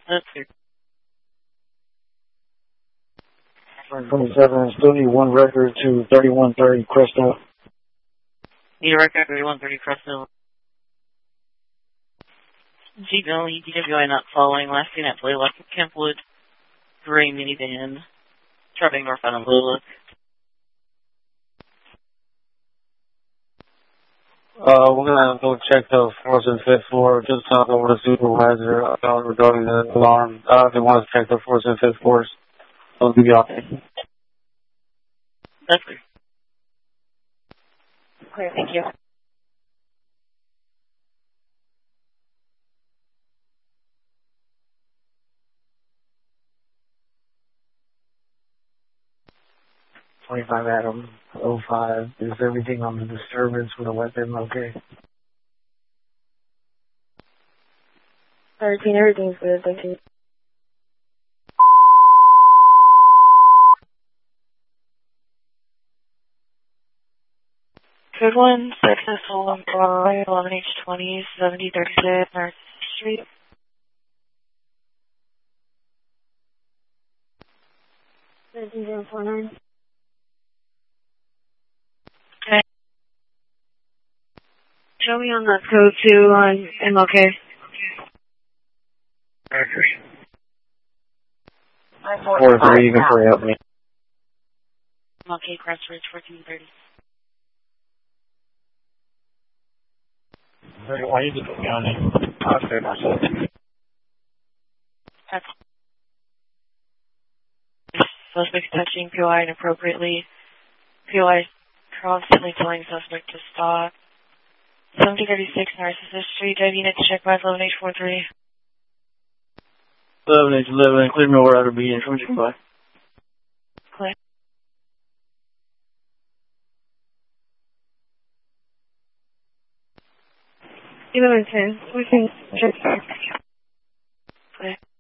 That's good. 27, still need one record to 3130 Crystal. Need a record 3130 Cresthill. Jeep only, DWI not following. Last seen at Blaylock at Kempwood. Gray minivan. Driving northbound on Blaylock. We're gonna go check the fourth and fifth floor. Just talk over the supervisor regarding the alarm. They want us to check the fourth and fifth floors. I'll give you update. That's good. Clear, thank you. $25 Adam, 05. Is everything on the disturbance with the weapon okay? 13, everything's good, thank you. Code 1, successful on 11H20, 7036 North Street. $13,049. Okay. Show me on that code 2 on MLK. Record. 4-3, you can hurry up me. MLK Crossroads 1430. Why you just put me on it? I'll say myself. That's suspect touching POI inappropriately. POI constantly telling suspect to stop. 7036 Narcissus Street, diving at check by 11H43. 11H11, clear me over out of B, information by. Clear. 1110, we can check back. Clear.